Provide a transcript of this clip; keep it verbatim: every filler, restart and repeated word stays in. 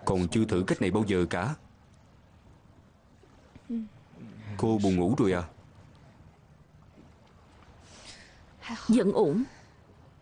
Còn chưa thử cách này bao giờ cả. Cô buồn ngủ rồi à? Vẫn ổn.